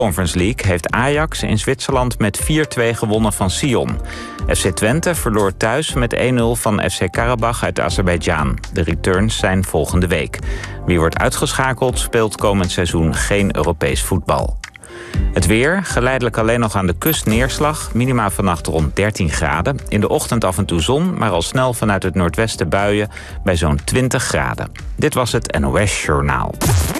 Conference League heeft Ajax in Zwitserland met 4-2 gewonnen van Sion. FC Twente verloor thuis met 1-0 van FC Karabach uit Azerbeidzjan. De returns zijn volgende week. Wie wordt uitgeschakeld speelt komend seizoen geen Europees voetbal. Het weer, geleidelijk alleen nog aan de kust neerslag. Minima vannacht rond 13 graden. In de ochtend af en toe zon, maar al snel vanuit het noordwesten buien bij zo'n 20 graden. Dit was het NOS Journaal.